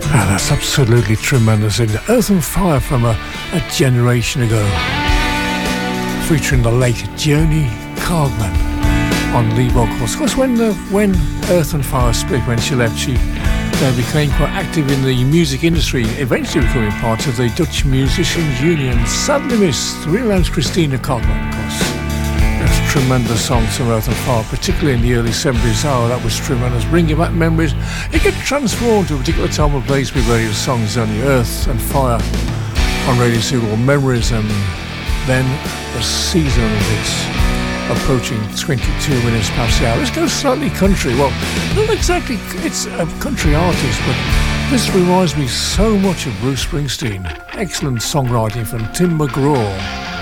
And that's absolutely tremendous. Earth and Fire from a generation ago, featuring the late Joni Cargman on lead vocals. Of course, when Earth and Fire split, when she left, she became quite active in the music industry, eventually becoming part of the Dutch Musicians Union. Sadly missed the real name's Christina Cargman, of course. That's tremendous songs from Earth and Fire, particularly in the early 70s. Oh, that was tremendous. Bringing back memories. It could transform to a particular time of place with radio songs on the Earth and Fire on Radio Single Memories, and then the season of it. Approaching 22 minutes past the hour. Let's go slightly country. Well, not exactly, it's a country artist, but this reminds me so much of Bruce Springsteen. Excellent songwriting from Tim McGraw.